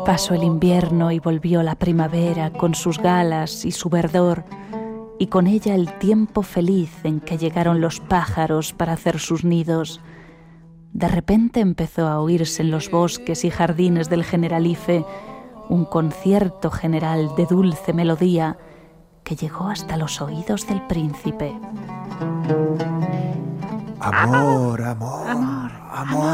Pasó el invierno y volvió la primavera con sus galas y su verdor, y con ella el tiempo feliz en que llegaron los pájaros para hacer sus nidos. De repente empezó a oírse en los bosques y jardines del Generalife un concierto general de dulce melodía que llegó hasta los oídos del príncipe. Amor, amor, amor, amor.